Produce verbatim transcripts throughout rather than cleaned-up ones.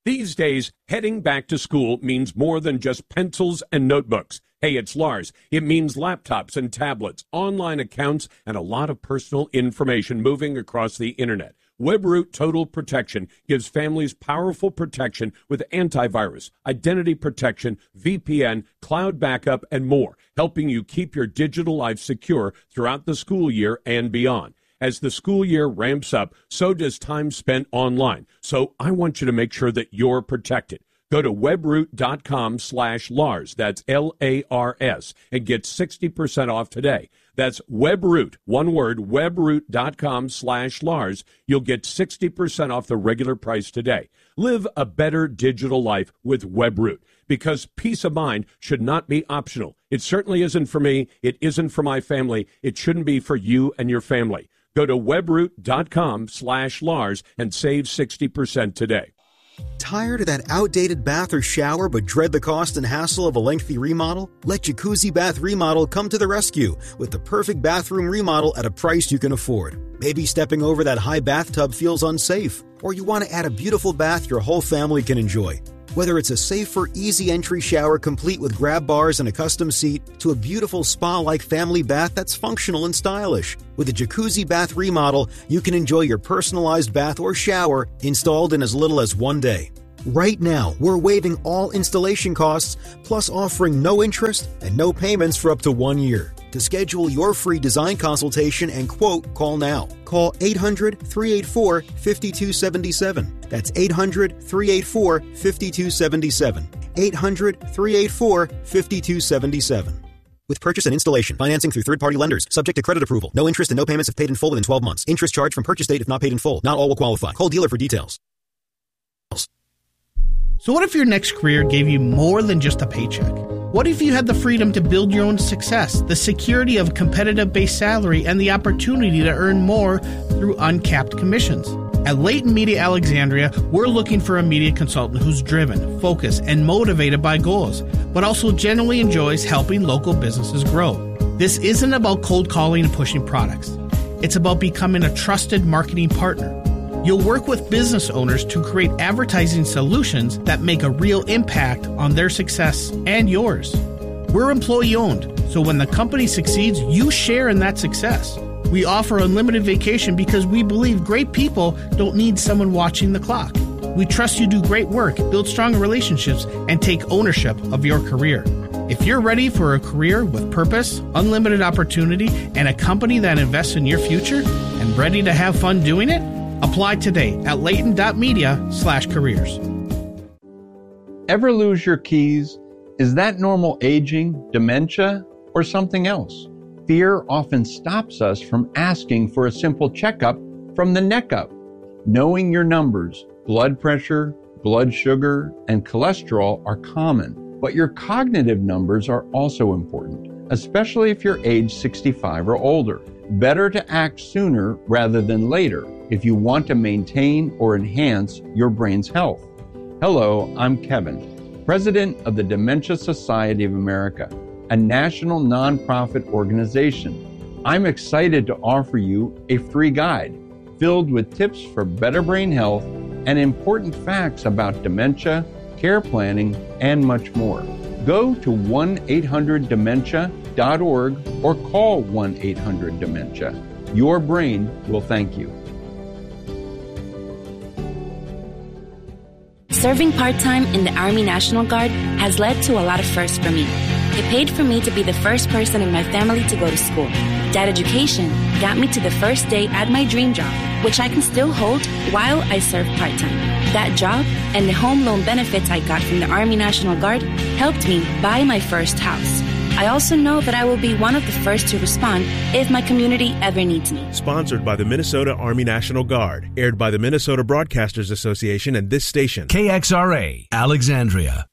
These days, heading back to school means more than just pencils and notebooks. Hey, it's Lars. It means laptops and tablets, online accounts, and a lot of personal information moving across the internet. WebRoot Total Protection gives families powerful protection with antivirus, identity protection, V P N, cloud backup, and more, helping you keep your digital life secure throughout the school year and beyond. As the school year ramps up, so does time spent online. So I want you to make sure that you're protected. Go to webroot.com slash Lars, that's L A R S, and get sixty percent off today. That's WebRoot, one word, webroot.com slash Lars. You'll get sixty percent off the regular price today. Live a better digital life with WebRoot, because peace of mind should not be optional. It certainly isn't for me. It isn't for my family. It shouldn't be for you and your family. Go to webroot.com slash Lars and save sixty percent today. Tired of that outdated bath or shower but dread the cost and hassle of a lengthy remodel? Let Jacuzzi Bath Remodel come to the rescue with the perfect bathroom remodel at a price you can afford. Maybe stepping over that high bathtub feels unsafe, or you want to add a beautiful bath your whole family can enjoy. Whether it's a safer, easy entry shower complete with grab bars and a custom seat, to a beautiful spa-like family bath that's functional and stylish. With a Jacuzzi Bath Remodel, you can enjoy your personalized bath or shower installed in as little as one day. Right now, we're waiving all installation costs, plus offering no interest and no payments for up to one year. To schedule your free design consultation and quote, call now. Call eight hundred, three eight four, five two seven seven. That's eight hundred, three eight four, five two seven seven. eight hundred, three eight four, five two seven seven. With purchase and installation, financing through third-party lenders, subject to credit approval. No interest and no payments if paid in full within twelve months. Interest charged from purchase date if not paid in full. Not all will qualify. Call dealer for details. So what if your next career gave you more than just a paycheck? What if you had the freedom to build your own success, the security of a competitive base salary, and the opportunity to earn more through uncapped commissions? At Leighton Media Alexandria, we're looking for a media consultant who's driven, focused, and motivated by goals, but also genuinely enjoys helping local businesses grow. This isn't about cold calling and pushing products. It's about becoming a trusted marketing partner. You'll work with business owners to create advertising solutions that make a real impact on their success and yours. We're employee-owned, so when the company succeeds, you share in that success. We offer unlimited vacation because we believe great people don't need someone watching the clock. We trust you do great work, build strong relationships, and take ownership of your career. If you're ready for a career with purpose, unlimited opportunity, and a company that invests in your future, and ready to have fun doing it, apply today at leighton.media slash careers. Ever lose your keys? Is that normal aging, dementia, or something else? Fear often stops us from asking for a simple checkup from the neck up. Knowing your numbers, blood pressure, blood sugar, and cholesterol are common, but your cognitive numbers are also important, especially if you're age sixty-five or older. Better to act sooner rather than later if you want to maintain or enhance your brain's health. Hello, I'm Kevin, president of the Dementia Society of America, a national nonprofit organization. I'm excited to offer you a free guide filled with tips for better brain health and important facts about dementia, care planning, and much more. Go to one eight hundred dementia dot org or call one eight hundred dementia. Your brain will thank you. Serving part-time in the Army National Guard has led to a lot of firsts for me. It paid for me to be the first person in my family to go to school. That education got me to the first day at my dream job, which I can still hold while I serve part-time. That job and the home loan benefits I got from the Army National Guard helped me buy my first house. I also know that I will be one of the first to respond if my community ever needs me. Sponsored by the Minnesota Army National Guard. Aired by the Minnesota Broadcasters Association and this station. K X R A, Alexandria.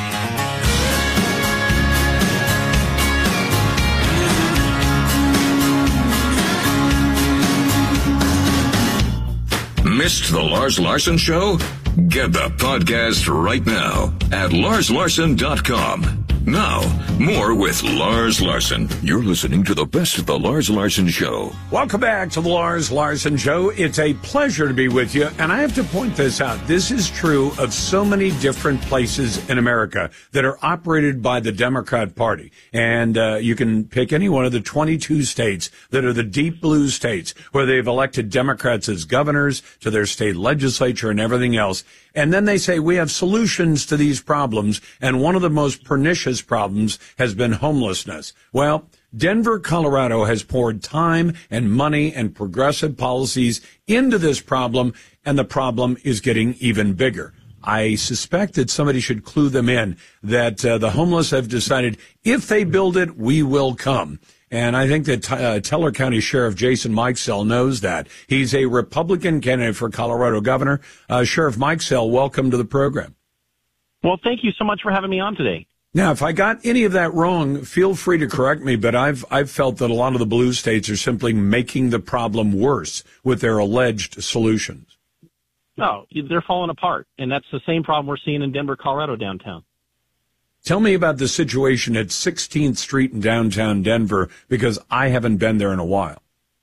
Missed the Lars Larson Show? Get the podcast right now at lars larson dot com. Now, more with Lars Larson. You're listening to the best of the Lars Larson Show. Welcome back to the Lars Larson Show. It's a pleasure to be with you, and I have to point this out. This is true of so many different places in America that are operated by the Democrat Party. And uh, you can pick any one of the twenty-two states that are the deep blue states where they've elected Democrats as governors to their state legislature and everything else. And then they say we have solutions to these problems, and one of the most pernicious problems has been homelessness. Well, Denver, Colorado has poured time and money and progressive policies into this problem, and the problem is getting even bigger. I suspect that somebody should clue them in that uh, the homeless have decided if they build it, we will come. And I think that uh, Teller County Sheriff Jason Mikesell knows that. He's a Republican candidate for Colorado governor. Uh, Sheriff Mikesell, welcome to the program. Well, thank you so much for having me on today. Now, if I got any of that wrong, feel free to correct me, but I've I've felt that a lot of the blue states are simply making the problem worse with their alleged solutions. No, they're falling apart, and that's the same problem we're seeing in Denver, Colorado downtown. Tell me about the situation at sixteenth Street in downtown Denver, because I haven't been there in a while.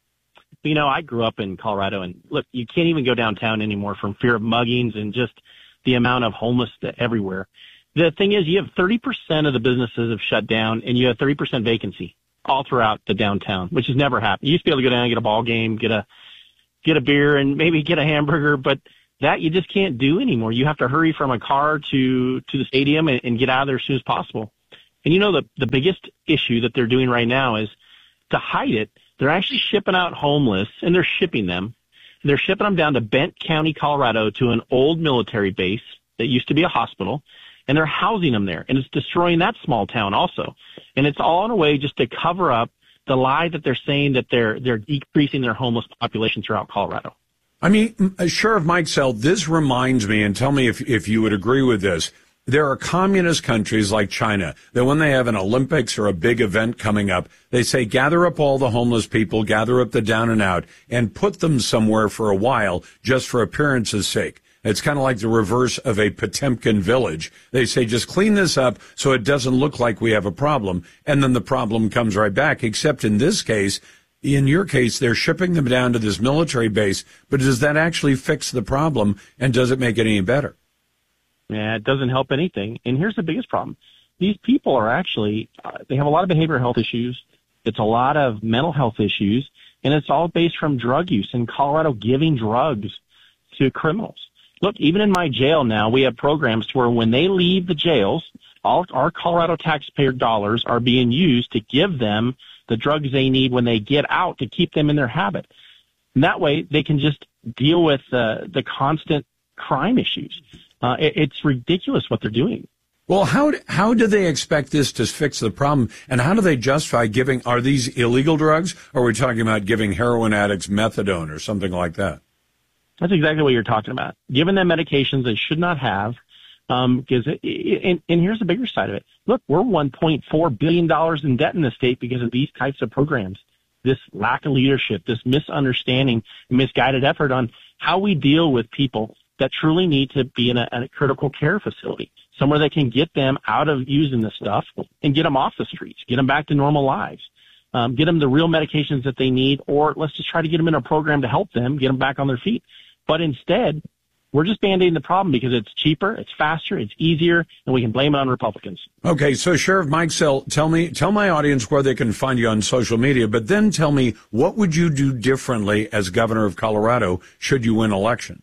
You know, I grew up in Colorado, and look, you can't even go downtown anymore from fear of muggings and just the amount of homeless everywhere. The thing is, you have thirty percent of the businesses have shut down, and you have thirty percent vacancy all throughout the downtown, which has never happened. You used to be able to go down and get a ball game, get a get a beer, and maybe get a hamburger, but that you just can't do anymore. You have to hurry from a car to to the stadium and, and get out of there as soon as possible. And you know, the the biggest issue that they're doing right now is to hide it. They're actually shipping out homeless, and they're shipping them. And they're shipping them down to Bent County, Colorado, to an old military base that used to be a hospital. And they're housing them there, and it's destroying that small town also. And it's all in a way just to cover up the lie that they're saying that they're they're decreasing their homeless population throughout Colorado. I mean, Sheriff Mikesell, this reminds me, and tell me if if you would agree with this. There are communist countries like China that when they have an Olympics or a big event coming up, they say gather up all the homeless people, gather up the down and out, and put them somewhere for a while just for appearance's sake. It's kind of like the reverse of a Potemkin village. They say, just clean this up so it doesn't look like we have a problem. And then the problem comes right back, except in this case, in your case, they're shipping them down to this military base. But does that actually fix the problem? And does it make it any better? Yeah, it doesn't help anything. And here's the biggest problem. These people are actually, uh, they have a lot of behavioral health issues. It's a lot of mental health issues. And it's all based from drug use in Colorado, giving drugs to criminals. Look, even in my jail now, we have programs where when they leave the jails, all our Colorado taxpayer dollars are being used to give them the drugs they need when they get out to keep them in their habit. And that way they can just deal with uh, the constant crime issues. Uh, it, it's ridiculous what they're doing. Well, how how do they expect this to fix the problem? And how do they justify giving, are these illegal drugs, or are we talking about giving heroin addicts methadone or something like that? That's exactly what you're talking about. Giving them medications they should not have, um, because it, it, and, and here's the bigger side of it. Look, we're one point four billion dollars in debt in the state because of these types of programs. This lack of leadership, this misunderstanding, misguided effort on how we deal with people that truly need to be in a, a critical care facility, somewhere that can get them out of using this stuff and get them off the streets, get them back to normal lives. Um, get them the real medications that they need, or let's just try to get them in a program to help them, get them back on their feet. But instead, we're just band-aiding the problem because it's cheaper, it's faster, it's easier, and we can blame it on Republicans. Okay, so Sheriff Mikesell, tell me, tell my audience where they can find you on social media, but then tell me, what would you do differently as governor of Colorado should you win election?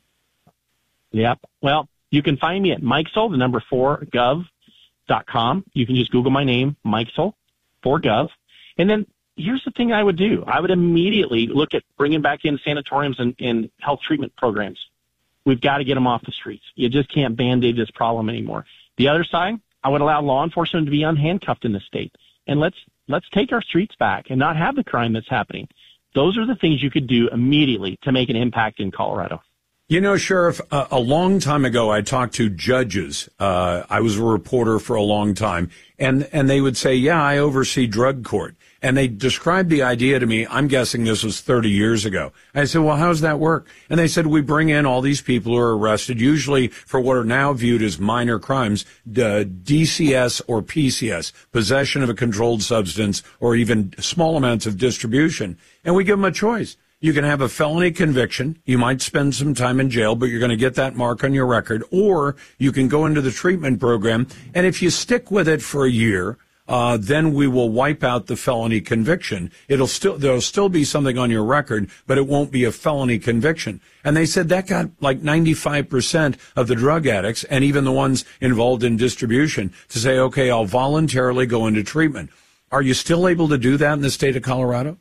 Yep. Well, you can find me at Mikesell, the number four, gov dot com. You can just Google my name, Mikesell, for gov. And then here's the thing I would do. I would immediately look at bringing back in sanatoriums and, and health treatment programs. We've got to get them off the streets. You just can't Band-Aid this problem anymore. The other side, I would allow law enforcement to be unhandcuffed in the state. And let's let's take our streets back and not have the crime that's happening. Those are the things you could do immediately to make an impact in Colorado. You know, Sheriff, uh, a long time ago, I talked to judges. Uh, I was a reporter for a long time, and, and they would say, yeah, I oversee drug court. And they described the idea to me. I'm guessing this was thirty years ago. I said, well, how does that work? And they said, we bring in all these people who are arrested, usually for what are now viewed as minor crimes, uh, D C S or P C S, possession of a controlled substance, or even small amounts of distribution. And we give them a choice. You can have a felony conviction. You might spend some time in jail, but you're going to get that mark on your record. Or you can go into the treatment program. And if you stick with it for a year, Uh, then we will wipe out the felony conviction. It'll still, there'll still be something on your record, but it won't be a felony conviction. And they said that got like ninety-five percent of the drug addicts and even the ones involved in distribution to say, okay, I'll voluntarily go into treatment. Are you still able to do that in the state of Colorado?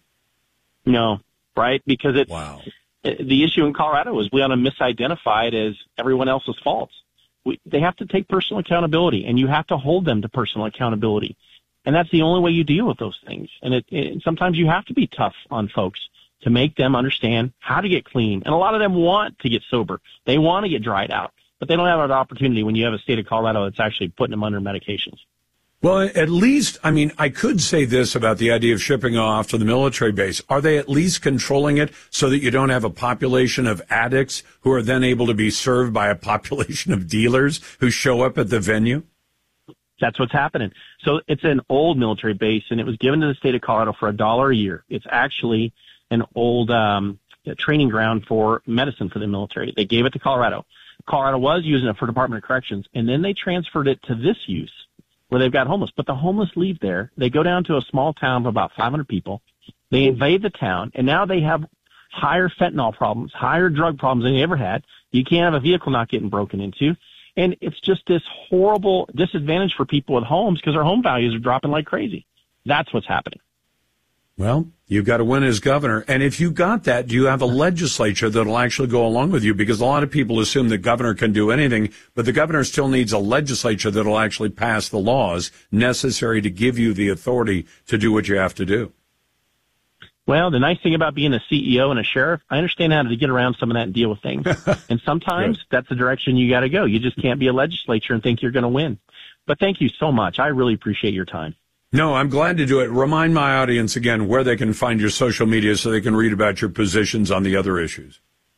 No, right? Because it, wow. it, the issue in Colorado is we want to misidentify it as everyone else's faults. We, they have to take personal accountability, and you have to hold them to personal accountability. And that's the only way you deal with those things. And it, it, sometimes you have to be tough on folks to make them understand how to get clean. And a lot of them want to get sober. They want to get dried out, but they don't have an opportunity when you have a state of Colorado that's actually putting them under medications. Well, at least, I mean, I could say this about the idea of shipping off to the military base. Are they at least controlling it so that you don't have a population of addicts who are then able to be served by a population of dealers who show up at the venue? That's what's happening. So it's an old military base, and it was given to the state of Colorado for a dollar a year. It's actually an old um, training ground for medicine for the military. They gave it to Colorado. Colorado was using it for Department of Corrections, and then they transferred it to this use where they've got homeless. But the homeless leave there. They go down to a small town of about five hundred people. They invade the town, and now they have higher fentanyl problems, higher drug problems than they ever had. You can't have a vehicle not getting broken into. And it's just this horrible disadvantage for people with homes because their home values are dropping like crazy. That's what's happening. Well, you've got to win as governor. And if you got that, do you have a legislature that'll actually go along with you? Because a lot of people assume the governor can do anything, but the governor still needs a legislature that'll actually pass the laws necessary to give you the authority to do what you have to do. Well, the nice thing about being a C E O and a sheriff, I understand how to get around some of that and deal with things. And sometimes that's the direction you got to go. You just can't be a legislature and think you're going to win. But thank you so much. I really appreciate your time. No, I'm glad to do it. Remind my audience again where they can find your social media so they can read about your positions on the other issues.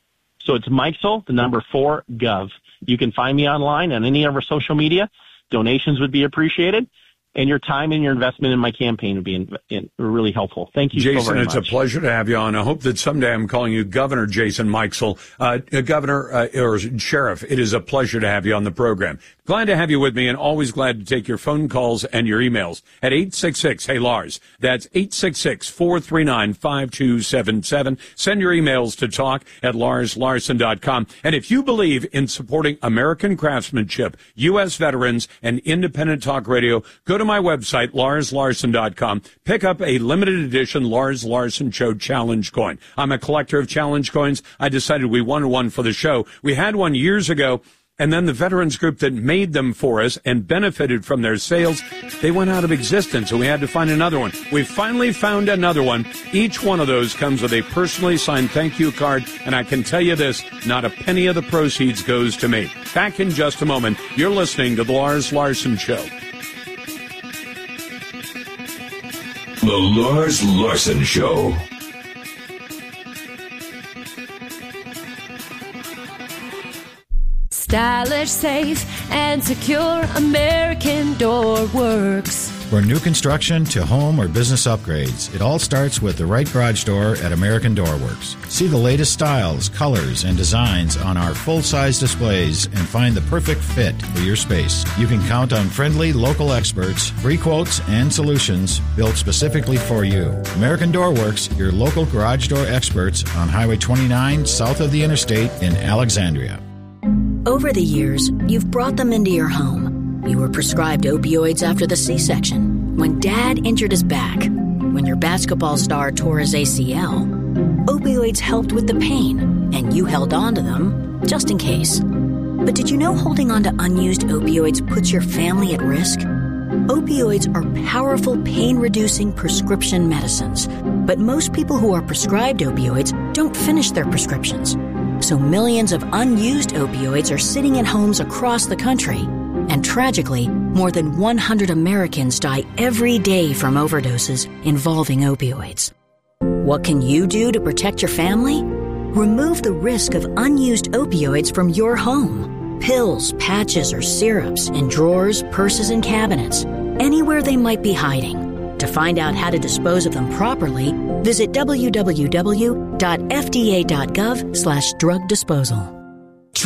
So it's Mikesell, the number four, Gov. You can find me online on any of our social media. Donations would be appreciated. And your time and your investment in my campaign would be in, in, really helpful. Thank you Jason, so very much. Jason, it's a pleasure to have you on. I hope that someday I'm calling you Governor Jason Mikesell, uh, Governor uh, or Sheriff. It is a pleasure to have you on the program. Glad to have you with me, and always glad to take your phone calls and your emails at eight six six, hey Lars. That's eight six six, four three nine, five two seven seven. Send your emails to talk at lars larson dot com. And if you believe in supporting American craftsmanship, U S veterans, and independent talk radio, go to my website, lars larson dot com. Pick up a limited edition Lars Larson Show Challenge coin. I'm a collector of challenge coins. I decided we wanted one for the show. We had one years ago, and then the veterans group that made them for us and benefited from their sales, they went out of existence, and we had to find another one. We finally found another one. Each one of those comes with a personally signed thank you card, and I can tell you this, not a penny of the proceeds goes to me. Back in just a moment. You're listening to the Lars Larson Show. The Lars Larson Show. Stylish, safe, and secure American Door Works. For new construction to home or business upgrades, it all starts with the right garage door at American Door Works. See the latest styles, colors, and designs on our full-size displays and find the perfect fit for your space. You can count on friendly local experts, free quotes, and solutions built specifically for you. American Door Works, your local garage door experts on Highway twenty-nine south of the interstate in Alexandria. Over the years, you've brought them into your home. You were prescribed opioids after the C-section, when Dad injured his back, when your basketball star tore his A C L. Opioids helped with the pain, and you held on to them just in case. But did you know holding on to unused opioids puts your family at risk? Opioids are powerful pain-reducing prescription medicines, but most people who are prescribed opioids don't finish their prescriptions. So millions of unused opioids are sitting in homes across the country. And tragically, more than one hundred Americans die every day from overdoses involving opioids. What can you do to protect your family? Remove the risk of unused opioids from your home. Pills, patches, or syrups in drawers, purses, and cabinets, anywhere they might be hiding. To find out how to dispose of them properly, visit w w w dot f d a dot gov slash drug disposal.